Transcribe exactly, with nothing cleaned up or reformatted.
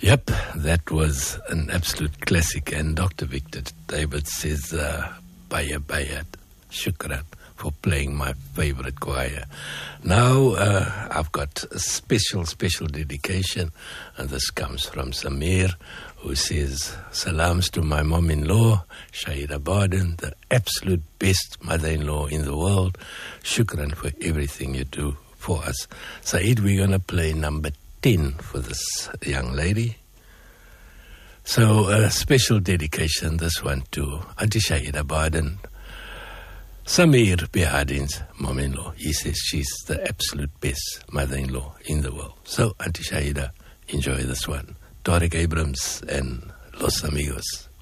Yep, that was an absolute classic. And Doctor Victor David says, uh, Baya Bayat, shukran for playing my favorite choir. Now uh, I've got a special, special dedication, and this comes from Samir, who says, salams to my mom-in-law, Shahida Baden, the absolute best mother-in-law in the world. Shukran for everything you do for us. Saeed, we're going to play number ten for this young lady. So a special dedication, this one to Auntie Shahida Baden, Samir Behadin's mom-in-law. He says she's the absolute best mother-in-law in the world. So Auntie Shahida, enjoy this one. Tariq Abrams and Los Amigos.